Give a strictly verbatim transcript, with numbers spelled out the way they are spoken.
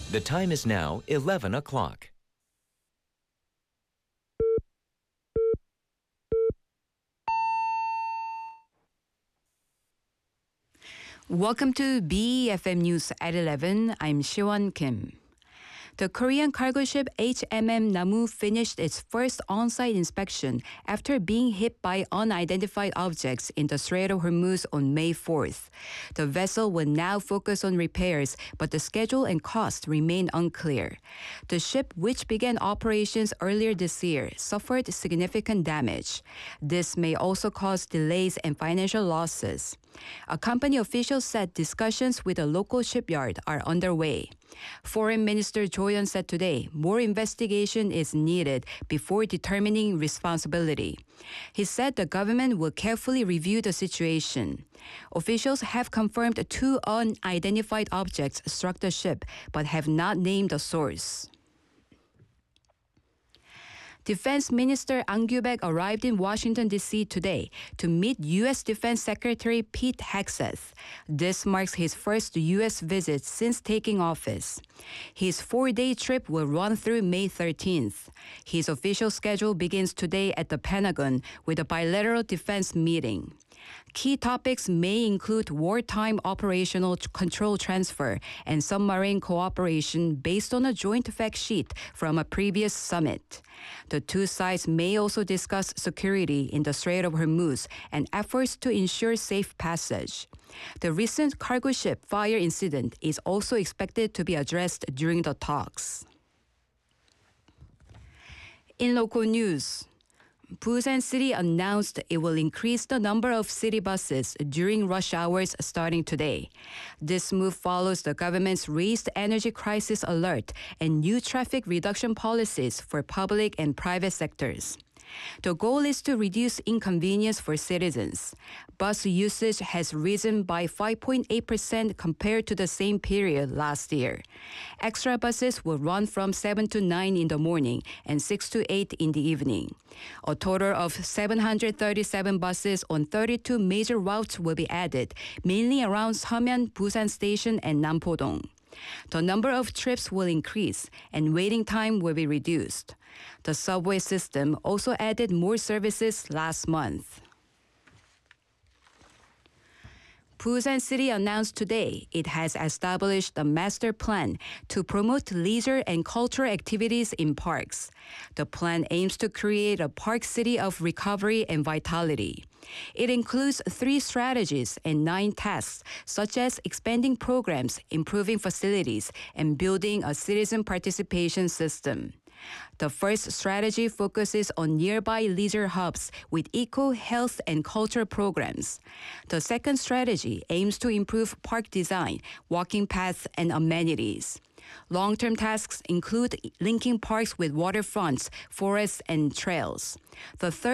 The time is now eleven o'clock. Welcome to B E F M News at eleven. I'm Siwon Kim. The Korean cargo ship H M M Namu finished its first on-site inspection after being hit by unidentified objects in the Strait of Hormuz on May fourth. The vessel will now focus on repairs, but the schedule and cost remain unclear. The ship, which began operations earlier this year, suffered significant damage. This may also cause delays and financial losses. A company official said discussions with a local shipyard are underway. Foreign Minister Jo Yeon said today more investigation is needed before determining responsibility. He said the government will carefully review the situation. Officials have confirmed two unidentified objects struck the ship but have not named the source. Defense Minister Ang Kyu-baek arrived in Washington, D C today to meet U S Defense Secretary Pete Hegseth. This marks his first U S visit since taking office. His four-day trip will run through May thirteenth. His official schedule begins today at the Pentagon with a bilateral defense meeting. Key topics may include wartime operational control transfer and submarine cooperation based on a joint fact sheet from a previous summit. The two sides may also discuss security in the Strait of Hormuz and efforts to ensure safe passage. The recent cargo ship fire incident is also expected to be addressed during the talks. In local news, Busan City announced it will increase the number of city buses during rush hours starting today. This move follows the government's raised energy crisis alert and new traffic reduction policies for public and private sectors. The goal is to reduce inconvenience for citizens. Bus usage has risen by five point eight percent compared to the same period last year. Extra buses will run from seven to nine in the morning and six to eight in the evening. A total of seven hundred thirty-seven buses on thirty-two major routes will be added, mainly around Seomyeon Busan Station and Nampo-dong. The number of trips will increase and waiting time will be reduced. The subway system also added more services last month. Busan City announced today it has established a master plan to promote leisure and cultural activities in parks. The plan aims to create a park city of recovery and vitality. It includes three strategies and nine tasks, such as expanding programs, improving facilities, and building a citizen participation system. The first strategy focuses on nearby leisure hubs with eco, health, and culture programs. The second strategy aims to improve park design, walking paths, and amenities. Long-term tasks include linking parks with waterfronts, forests, and trails. The third